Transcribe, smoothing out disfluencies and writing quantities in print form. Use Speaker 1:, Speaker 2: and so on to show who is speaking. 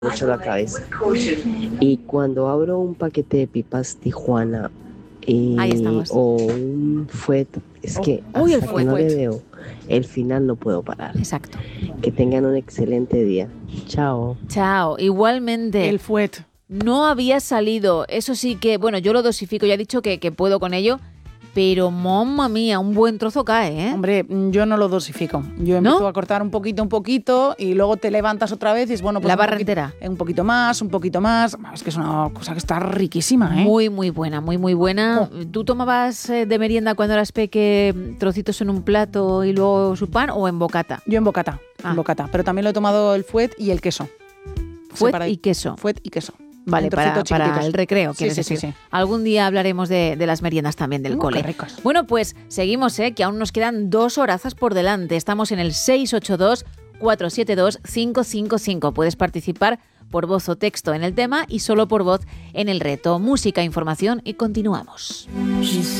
Speaker 1: mucho la cabeza. Y cuando abro un paquete de pipas Tijuana
Speaker 2: Ahí estamos.
Speaker 1: o un fuet, es que
Speaker 2: Uy, el
Speaker 1: hasta que no
Speaker 2: fuet.
Speaker 1: le veo el final no puedo parar.
Speaker 2: Exacto.
Speaker 1: Que tengan un excelente día. Chao.
Speaker 2: Chao. Igualmente.
Speaker 3: El fuet.
Speaker 2: No había salido. Eso sí que, bueno, yo lo dosifico, ya he dicho que puedo con ello. Pero, mamma mía, un buen trozo cae, ¿eh?
Speaker 3: Hombre, yo no lo dosifico. Yo empiezo a cortar un poquito y luego te levantas otra vez y es bueno, pues
Speaker 2: la barra entera.
Speaker 3: Un poquito más. Es que es una cosa que está riquísima, ¿eh?
Speaker 2: Muy, muy buena, muy, muy buena. ¿Tú tomabas de merienda cuando eras peque trocitos en un plato y luego su pan o en bocata?
Speaker 3: Yo en bocata, pero también lo he tomado el fuet y el queso.
Speaker 2: Fuet y queso.
Speaker 3: Fuet y queso.
Speaker 2: Vale, para el recreo, quieres decir.
Speaker 3: Sí.
Speaker 2: Algún día hablaremos de las meriendas también del cole.
Speaker 3: Qué ricos.
Speaker 2: Bueno, pues seguimos, que aún nos quedan 2 horazas por delante. Estamos en el 682-472-555. Puedes participar por voz o texto en el tema y solo por voz en el reto. Música, información y continuamos.